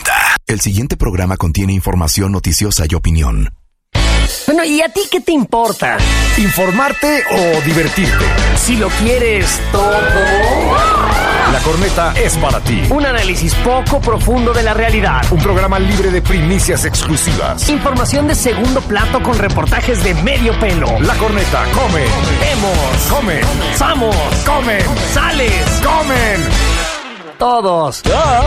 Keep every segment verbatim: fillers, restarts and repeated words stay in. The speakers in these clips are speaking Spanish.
presenta. El siguiente programa contiene información noticiosa y opinión. Bueno, ¿y a ti qué te importa? ¿Informarte o divertirte? Si lo quieres todo. La Corneta es para ti. Un análisis poco profundo de la realidad. Un programa libre de primicias exclusivas. Información de segundo plato con reportajes de medio pelo. La Corneta come. Vemos. Comen. Samos. Comen. Sales. Comen. Todos. Ah.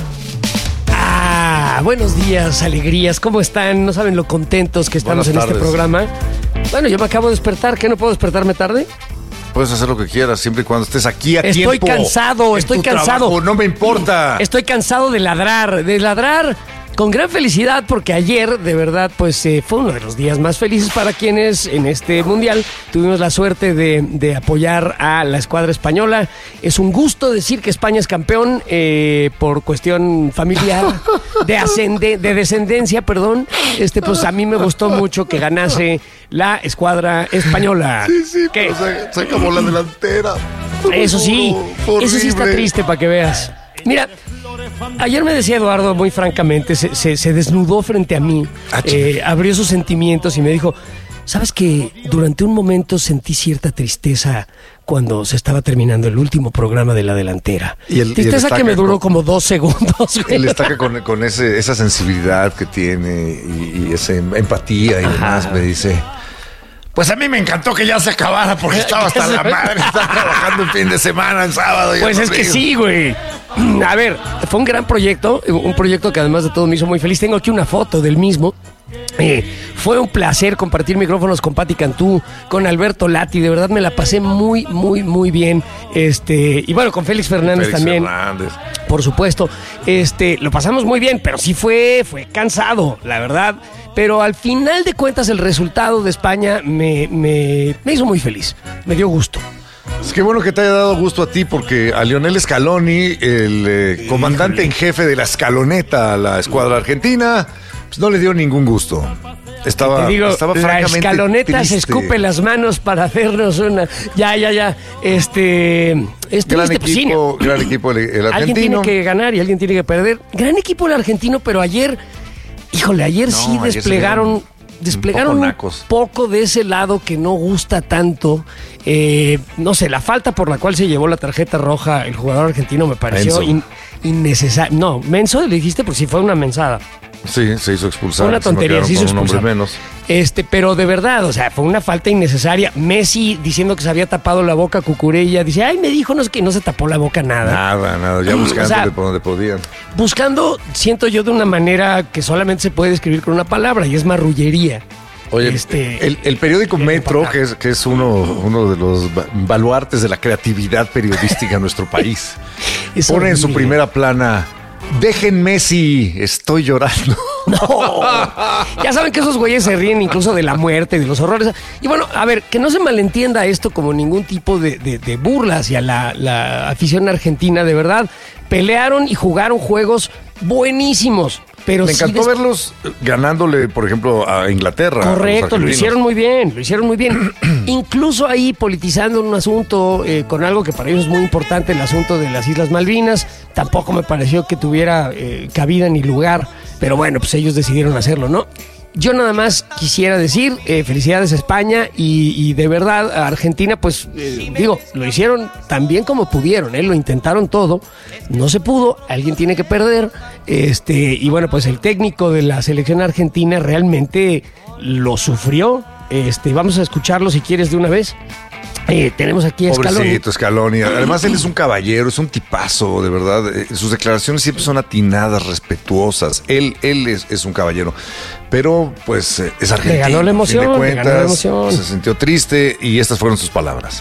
Ah, buenos días, alegrías. ¿Cómo están? ¿No saben lo contentos que estamos Buenas en tardes. este programa? Bueno, yo me acabo de despertar. ¿Qué, no puedo despertarme tarde? Puedes hacer lo que quieras, siempre y cuando estés aquí a Estoy tiempo. cansado, En estoy tu cansado. trabajo, no me importa. Estoy cansado de ladrar, de ladrar con gran felicidad, porque ayer, de verdad, pues eh, fue uno de los días más felices para quienes en este mundial tuvimos la suerte de, de apoyar a la escuadra española. Es un gusto decir que España es campeón eh, por cuestión familiar, de, ascende, de descendencia, perdón. Este, pues a mí me gustó mucho que ganase la escuadra española. Sí, sí, ¿Qué? pero se, se acabó la delantera. Eso sí, Horrible. eso sí está triste para que veas. Mira, ayer me decía Eduardo muy francamente, se, se, se desnudó frente a mí, Ah, eh, abrió sus sentimientos y me dijo, ¿sabes que durante un momento sentí cierta tristeza cuando se estaba terminando el último programa de la delantera? Y el- y el tristeza destaca, que me duró ¿no? como dos segundos. güey. Él destaca con, con ese, esa sensibilidad que tiene y, y esa empatía y demás. Me dice, pues a mí me encantó que ya se acabara porque estaba hasta la madre. Estaba trabajando el fin de semana, en sábado. y Pues el es que domingo". sí, güey. A ver, fue un gran proyecto, un proyecto que además de todo me hizo muy feliz. Tengo aquí una foto del mismo. Eh, fue un placer compartir micrófonos con Pati Cantú, con Alberto Lati. De verdad me la pasé muy, muy, muy bien. Este, y bueno, con Félix Fernández Félix también. Fernández. Por supuesto. Este, lo pasamos muy bien, pero sí fue, fue cansado, la verdad. Pero al final de cuentas, el resultado de España me, me, me hizo muy feliz. Me dio gusto. Es que bueno que te haya dado gusto a ti, porque a Lionel Scaloni, el eh, comandante en jefe de la escaloneta a la escuadra argentina, pues no le dio ningún gusto. Estaba, Te digo, estaba la francamente escaloneta se triste. escupe las manos para hacernos una. Ya, ya, ya. Este. Es Gran triste, pues, sí, equipo, gran equipo el, el alguien tiene argentino. que ganar y alguien tiene que perder. Gran equipo el argentino, pero ayer, híjole, ayer No, sí ayer se desplegaron. vieron Desplegaron un un poco nacos. poco de ese lado que no gusta tanto. Eh, no sé, la falta por la cual se llevó la tarjeta roja el jugador argentino me pareció Menso. in- innecesaria. No, menso le dijiste, porque sí fue una mensada. Sí, se hizo expulsar. Una se me tontería, quedaron se hizo con un hombre expulsar. menos. Este, pero de verdad, o sea, fue una falta innecesaria. Messi diciendo que se había tapado la boca, Cucurella dice, ay, me dijo no sé que no se tapó la boca nada. Nada, nada, ya O buscándole sea, por donde podían. Buscando, siento yo, de una manera que solamente se puede describir con una palabra y es marrullería. Oye, Este, el, el periódico el Metro, empatar. que es, que es uno, uno de los ba- baluartes de la creatividad periodística en nuestro país, Es pone en su horrible. primera plana, dejen Messi, estoy llorando. No. Ya saben que esos güeyes se ríen incluso de la muerte, de los horrores. Y bueno, a ver, que no se malentienda esto como ningún tipo de, de, de burla hacia la, la afición argentina, de verdad. Pelearon y jugaron juegos buenísimos. Pero Me sí encantó des- verlos ganándole, por ejemplo, a Inglaterra. a los Correcto, lo argentinos. hicieron muy bien, lo hicieron muy bien. Incluso ahí politizando un asunto eh, con algo que para ellos es muy importante, el asunto de las Islas Malvinas. Tampoco me pareció que tuviera eh, cabida ni lugar, pero bueno, pues ellos decidieron hacerlo, ¿no? Yo nada más quisiera decir eh, felicidades a España y, y de verdad a Argentina, pues eh, digo, lo hicieron tan bien como pudieron, ¿eh? Lo intentaron todo, no se pudo, alguien tiene que perder, este y bueno, pues el técnico de la selección argentina realmente lo sufrió. Este, vamos a escucharlo si quieres de una vez. Eh, tenemos aquí a Scaloni. Pobrecito Scaloni. Además, él es un caballero, es un tipazo, de verdad. Eh, Sus declaraciones siempre son atinadas, respetuosas. Él, él es, es un caballero. Pero, pues, eh, es argentino. Le ganó la a fin de emoción, le cuentas, ganó la emoción. Se sintió triste y estas fueron sus palabras.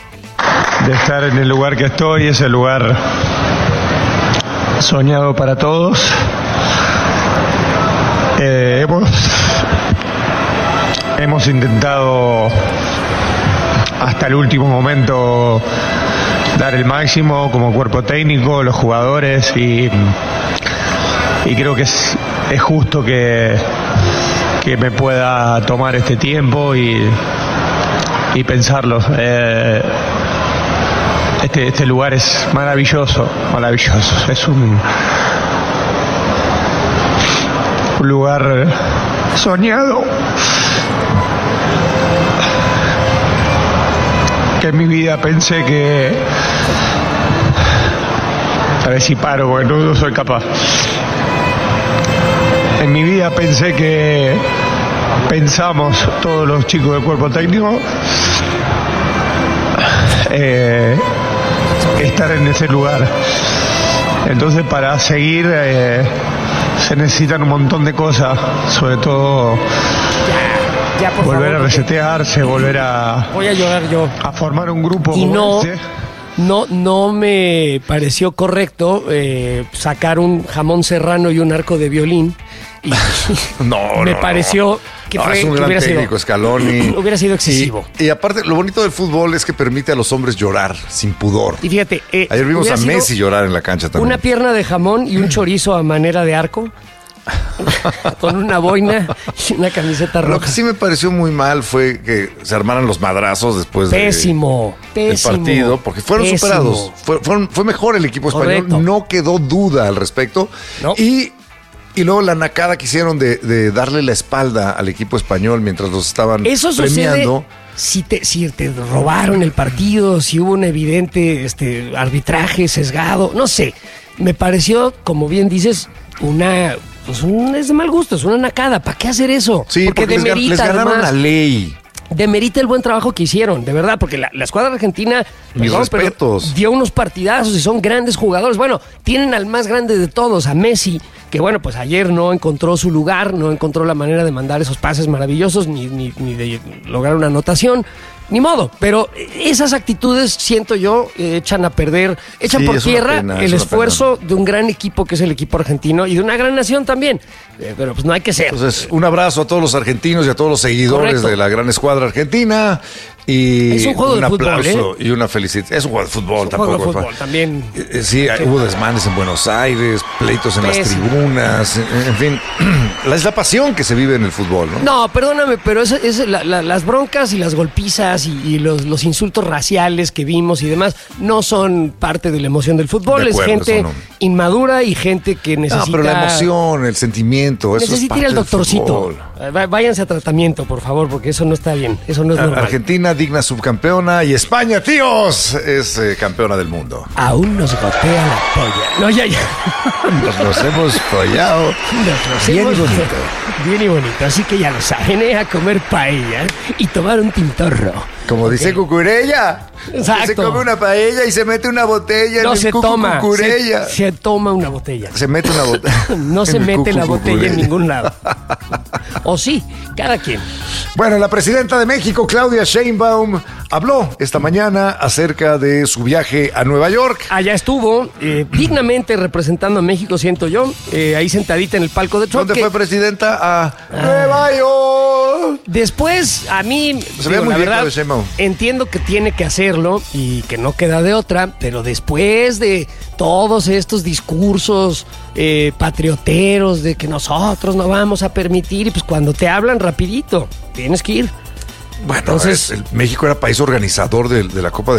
De estar en el lugar que estoy, es el lugar soñado para todos. Eh, hemos, hemos intentado hasta el último momento dar el máximo como cuerpo técnico, los jugadores, y, y creo que es, es justo que, que me pueda tomar este tiempo y, y pensarlo. Eh, Este, este lugar es maravilloso, maravilloso. Es un, un lugar soñado que en mi vida pensé que... A ver si paro, porque no, no soy capaz. En mi vida pensé que pensamos todos los chicos del cuerpo técnico eh, estar en ese lugar. Entonces, para seguir eh, se necesitan un montón de cosas, sobre todo Ya, por volver favor, a resetearse, volver a, voy a llorar yo. a formar un grupo Y como no, este. no, no me pareció correcto eh, sacar un jamón serrano y un arco de violín. Y No, me no, pareció que, no, fue, es un que gran hubiera técnico, sido, Scaloni. hubiera sido excesivo. Y, y aparte, lo bonito del fútbol es que permite a los hombres llorar sin pudor. Y fíjate, eh, Ayer vimos hubiera a sido Messi llorar en la cancha también. una pierna de jamón y un chorizo a manera de arco, con una boina y una camiseta Lo roja. que sí me pareció muy mal fue que se armaran los madrazos después de- Pésimo, del pésimo. partido, porque fueron pésimo. superados. Fue, fueron- fue mejor el equipo español, Correcto. no quedó duda al respecto. No. Y, y luego la nacada que hicieron de, de darle la espalda al equipo español mientras los estaban Eso sucede premiando. si te, si te robaron el partido, si hubo un evidente este, arbitraje sesgado, no sé. Me pareció, como bien dices, una... Pues un, es de mal gusto, es una nacada. ¿Para qué hacer eso? Sí, porque, les, gan- demerita, les ganaron además, la ley. demerita el buen trabajo que hicieron, de verdad, porque la, la escuadra argentina Mis perdón, pero respetos. dio unos partidazos y son grandes jugadores. Bueno, tienen al más grande de todos, a Messi, que bueno, pues ayer no encontró su lugar, no encontró la manera de mandar esos pases maravillosos, ni, ni, ni de lograr una anotación. Ni modo, pero esas actitudes, siento yo, eh, echan a perder, echan Sí, por es una tierra pena, es el una esfuerzo de un gran equipo que es el equipo argentino y de una gran nación también. Eh, pero pues no hay que ser. Entonces, un abrazo a todos los argentinos y a todos los seguidores Correcto. de la gran escuadra argentina. Y Es un juego de fútbol, aplauso y una felicidad. Es un juego de fútbol Es un juego de tampoco. fútbol, también. Eh, eh, Sí, hay- hubo desmanes en Buenos Aires, pleitos en las Pésimo. tribunas, en, en fin, la- es la pasión que se vive en el fútbol, ¿no? No, perdóname, pero es, es la- la- las broncas y las golpizas y, y los, los insultos raciales que vimos y demás no son parte de la emoción del fútbol. De es acuerdo, gente eso no. inmadura y gente que necesita... No, pero la emoción, el sentimiento, eso es necesita parte ir al del doctorcito. fútbol. Eh, va- Váyanse a tratamiento, por favor, porque eso no está bien. Eso no es Ar- normal. Argentina, digna subcampeona, y España, tíos, es eh, campeona del mundo. Aún nos gotea la polla. No, ya, ya. Nos, nos hemos follado. Nos Bien y hemos- bonito. Bien y bonito. Así que ya lo saben, ¿eh? A comer paella y tomar un tintorro. Como dice Ok. Cucurella. Exacto. Se come una paella y se mete una botella No en el se cucu toma. Cucurella. Se, se toma una botella. Se mete una botella. No se en el mete cucu la botella en Cucurella. ningún lado. O sí, cada quien. Bueno, la presidenta de México, Claudia Sheinbaum, habló esta mañana acerca de su viaje a Nueva York. Allá estuvo, eh, dignamente representando a México, siento yo, eh, ahí sentadita en el palco de Trump. ¿Dónde que fue presidenta? A Nueva York. Después, a mí, Se ve digo, muy la bien verdad, lo de Sheinbaum. entiendo que tiene que hacerlo y que no queda de otra, pero después de todos estos discursos eh, patrioteros de que nosotros no vamos a permitir, y pues cuando te hablan rapidito, tienes que ir. Bueno, Entonces- es- el- México era país organizador de, de la Copa